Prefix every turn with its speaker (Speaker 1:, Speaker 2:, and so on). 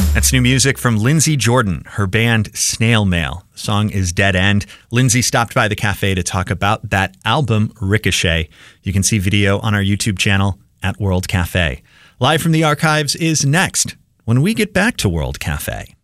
Speaker 1: That's new music from Lindsey Jordan, her band Snail Mail. The song is Dead End. Lindsey stopped by the cafe to talk about that album, Ricochet. You can see video on our YouTube channel at World Cafe. Live from the archives is next when we get back to World Cafe.